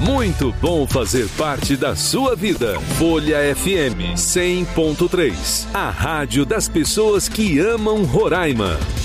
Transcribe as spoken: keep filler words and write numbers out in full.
muito bom fazer parte da sua vida. Folha F M cem ponto três, a rádio das pessoas que amam Roraima.